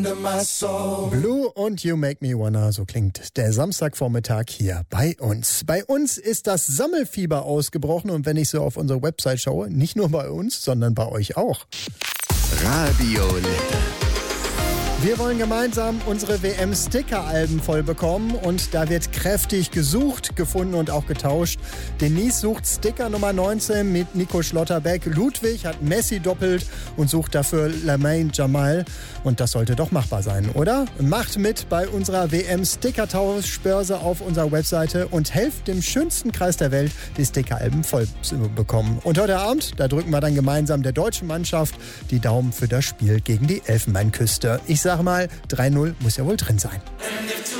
Blue und You Make Me Wanna, so klingt der Samstagvormittag hier bei uns. Bei uns ist das Sammelfieber ausgebrochen und wenn ich so auf unsere Website schaue, nicht nur bei uns, sondern bei euch auch. Radio Lette. Wir wollen gemeinsam unsere WM-Sticker-Alben voll bekommen und da wird kräftig gesucht, gefunden und auch getauscht. Denise sucht Sticker Nummer 19 mit Nico Schlotterbeck. Ludwig hat Messi doppelt und sucht dafür Lamine Jamal. Und das sollte doch machbar sein, oder? Macht mit bei unserer WM-Sticker-Tauschbörse auf unserer Webseite und helft dem schönsten Kreis der Welt, die Sticker-Alben voll zu bekommen. Und heute Abend, da drücken wir dann gemeinsam der deutschen Mannschaft die Daumen für das Spiel gegen die Elfenbeinküste. Ich sage mal, 3-0 muss ja wohl drin sein.